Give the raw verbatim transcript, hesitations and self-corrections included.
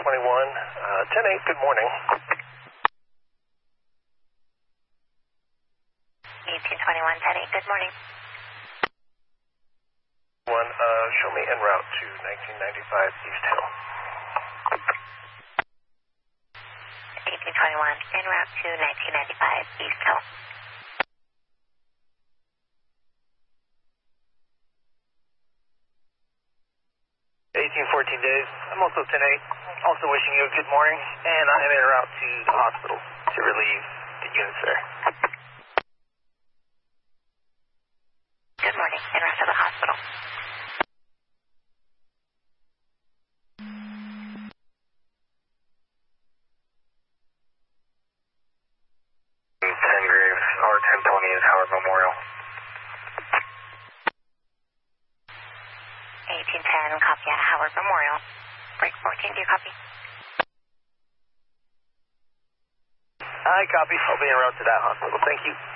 twenty-one, uh, ten eight, good morning. eighteen twenty-one, ten eight, good morning. One, uh, show me en route to nineteen ninety-five East Hill. eighteen twenty-one, en route to nineteen ninety-five East Hill. eighteen fourteen days. I'm also ten eight. Also wishing you a good morning, and I am en route to the hospital to relieve the units there. Good morning, en route to the hospital. ten Graves, R ten twenty is Howard Memorial. eighteen ten, copy at Howard Memorial. Break fourteen, do you copy? I copy. I'll be en route to that hospital. Thank you.